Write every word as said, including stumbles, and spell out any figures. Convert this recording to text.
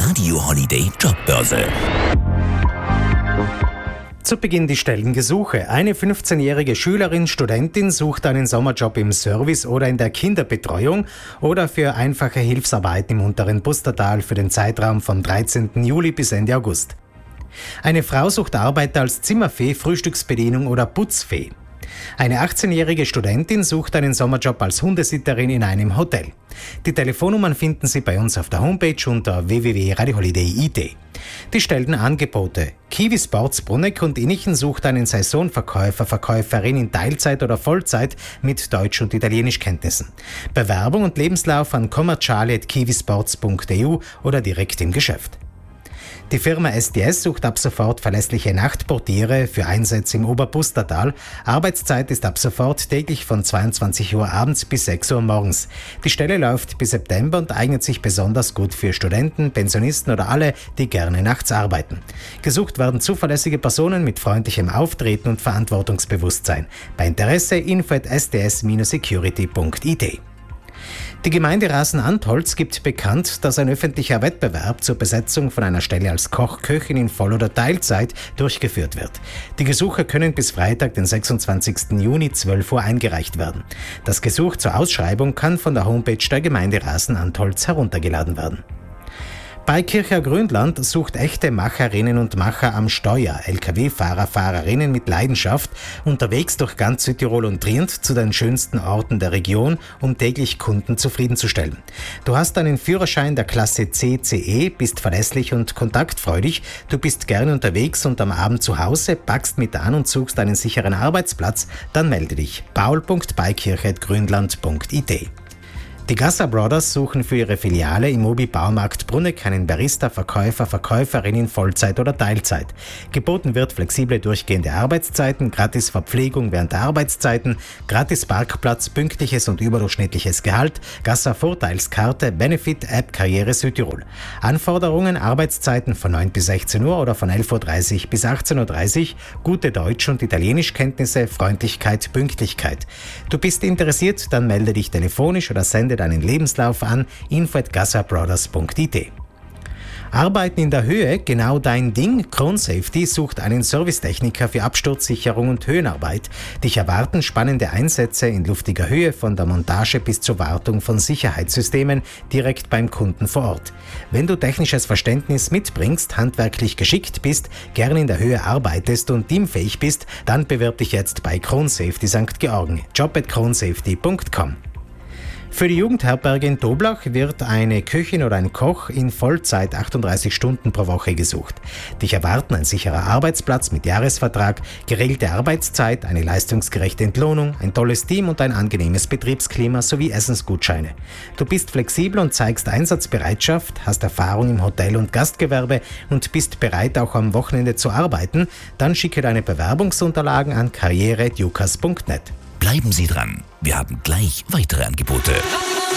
Radio Holiday Jobbörse. Zu Beginn die Stellengesuche. Eine fünfzehnjährige Schülerin, Studentin sucht einen Sommerjob im Service oder in der Kinderbetreuung oder für einfache Hilfsarbeiten im unteren Pustertal für den Zeitraum vom dreizehnten Juli bis Ende August. Eine Frau sucht Arbeit als Zimmerfee, Frühstücksbedienung oder Putzfee. Eine achtzehnjährige Studentin sucht einen Sommerjob als Hundesitterin in einem Hotel. Die Telefonnummern finden Sie bei uns auf der Homepage unter w w w punkt radio holiday punkt i t. Die Stellenangebote. Kiwi Sports Bruneck und Innichen sucht einen Saisonverkäufer, Verkäuferin in Teilzeit oder Vollzeit mit Deutsch- und Italienischkenntnissen. Bewerbung und Lebenslauf an commerciale at kiwisports punkt e u oder direkt im Geschäft. Die Firma S D S sucht ab sofort verlässliche Nachtportiere für Einsätze im Oberpustertal. Arbeitszeit ist ab sofort täglich von zweiundzwanzig Uhr abends bis sechs Uhr morgens. Die Stelle läuft bis September und eignet sich besonders gut für Studenten, Pensionisten oder alle, die gerne nachts arbeiten. Gesucht werden zuverlässige Personen mit freundlichem Auftreten und Verantwortungsbewusstsein. Bei Interesse info at s d s dash security punkt i t. Die Gemeinde Rasen-Antholz gibt bekannt, dass ein öffentlicher Wettbewerb zur Besetzung von einer Stelle als Koch-Köchin in Voll- oder Teilzeit durchgeführt wird. Die Gesuche können bis Freitag, den sechsundzwanzigsten Juni, zwölf Uhr eingereicht werden. Das Gesuch zur Ausschreibung kann von der Homepage der Gemeinde Rasen-Antholz heruntergeladen werden. Beikircher Grünland sucht echte Macherinnen und Macher am Steuer, L K W-Fahrer, Fahrerinnen mit Leidenschaft, unterwegs durch ganz Südtirol und Trient zu den schönsten Orten der Region, um täglich Kunden zufriedenzustellen. Du hast einen Führerschein der Klasse C C E, bist verlässlich und kontaktfreudig, du bist gerne unterwegs und am Abend zu Hause, packst mit an und suchst einen sicheren Arbeitsplatz, dann melde dich. paul punkt beikircher at grünland punkt i t. Die Gasser Brothers suchen für ihre Filiale im Mobi-Baumarkt Bruneck einen Barista, Verkäufer, Verkäuferin in Vollzeit oder Teilzeit. Geboten wird flexible durchgehende Arbeitszeiten, gratis Verpflegung während der Arbeitszeiten, gratis Parkplatz, pünktliches und überdurchschnittliches Gehalt, Gasser Vorteilskarte, Benefit-App Karriere Südtirol. Anforderungen: Arbeitszeiten von neun bis sechzehn Uhr oder von elf Uhr dreißig bis achtzehn Uhr dreißig, gute Deutsch- und Italienischkenntnisse, Freundlichkeit, Pünktlichkeit. Du bist interessiert, dann melde dich telefonisch oder sende deinen Lebenslauf an info at gasserbrothers punkt i t. Arbeiten in der Höhe, genau dein Ding. Kron Safety sucht einen Servicetechniker für Absturzsicherung und Höhenarbeit. Dich erwarten spannende Einsätze in luftiger Höhe, von der Montage bis zur Wartung von Sicherheitssystemen direkt beim Kunden vor Ort. Wenn du technisches Verständnis mitbringst, handwerklich geschickt bist, gerne in der Höhe arbeitest und teamfähig bist, dann bewirb dich jetzt bei Kron Safety Sankt Georgen. job at kronsafety punkt com. Für die Jugendherberge in Toblach wird eine Köchin oder ein Koch in Vollzeit achtunddreißig Stunden pro Woche gesucht. Dich erwarten ein sicherer Arbeitsplatz mit Jahresvertrag, geregelte Arbeitszeit, eine leistungsgerechte Entlohnung, ein tolles Team und ein angenehmes Betriebsklima sowie Essensgutscheine. Du bist flexibel und zeigst Einsatzbereitschaft, hast Erfahrung im Hotel- und Gastgewerbe und bist bereit, auch am Wochenende zu arbeiten, dann schicke deine Bewerbungsunterlagen an karriere at jukas punkt net. Bleiben Sie dran, wir haben gleich weitere Angebote.